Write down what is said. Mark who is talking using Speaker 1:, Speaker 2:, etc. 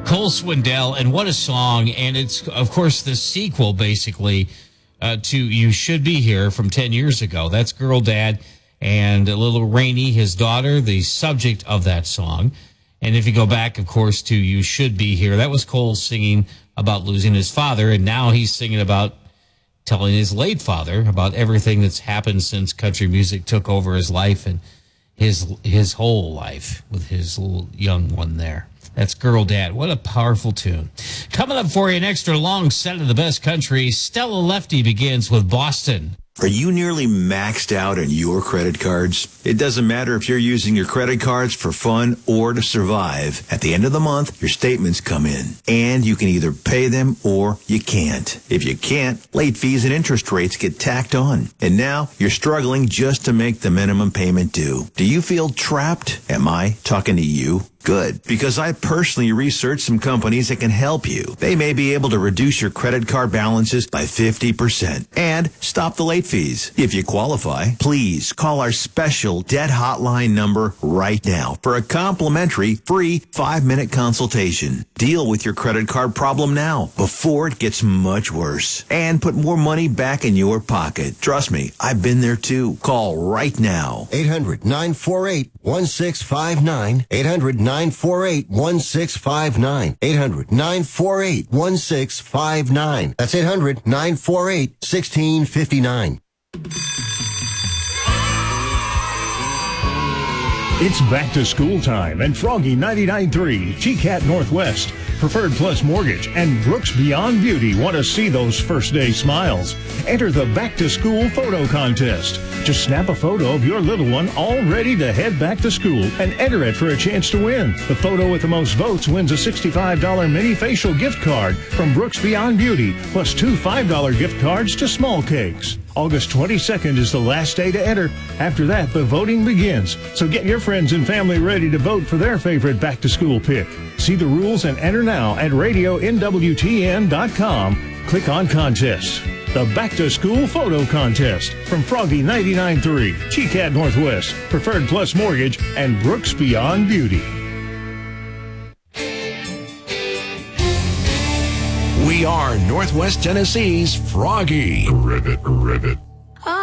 Speaker 1: Cole Swindell, and what a song. And it's, of course, the sequel, basically, to You Should Be Here from 10 years ago. That's Girl Dad and Little Rainey, his daughter, the subject of that song. And if you go back, of course, to You Should Be Here, that was Cole singing about losing his father, and now he's singing about telling his late father about everything that's happened since country music took over his life and his whole life with his little young one there. That's Girl Dad. What a powerful tune. Coming up for you, an extra long set of the best country. Stella Lefty begins with Boston.
Speaker 2: Are you nearly maxed out on your credit cards? It doesn't matter if you're using your credit cards for fun or to survive. At the end of the month, your statements come in, and you can either pay them or you can't. If you can't, late fees and interest rates get tacked on. And now you're struggling just to make the minimum payment due. Do you feel trapped? Am I talking to you? Good, because I personally researched some companies that can help you. They may be able to reduce your credit card balances by 50% and stop the late fees. If you qualify, please call our special debt hotline number right now for a complimentary free 5-minute consultation. Deal with your credit card problem now before it gets much worse and put more money back in your pocket. Trust me, I've been there too. Call right now.
Speaker 3: 800-948-1659. 800-948-1659. 800-948-1659. That's 800-948-1659.
Speaker 4: It's back to school time, and Froggy 99.3, TCAT Northwest, Preferred Plus Mortgage, and Brooks Beyond Beauty want to see those first day smiles. Enter the back to school photo contest. Just snap a photo of your little one all ready to head back to school and enter it for a chance to win. The photo with the most votes wins a $65 mini facial gift card from Brooks Beyond Beauty, plus 2 $5 gift cards to Small Cakes. August 22nd is the last day to enter. After that, the voting begins. So get your friends and family ready to vote for their favorite back-to-school pick. See the rules and enter now at radionwtn.com. Click on contests. The Back-to-School Photo Contest from Froggy 99.3, TCAT Northwest, Preferred Plus Mortgage, and Brooks Beyond Beauty.
Speaker 5: We are Northwest Tennessee's Froggy.
Speaker 6: Ribbit, ribbit.